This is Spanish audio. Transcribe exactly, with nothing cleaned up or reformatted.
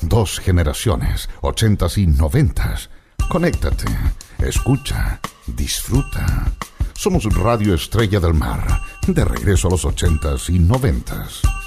Dos generaciones, ochentas y noventas. Conéctate, escucha, disfruta. Somos Radio Estrella del Mar, de regreso a los ochentas y noventas.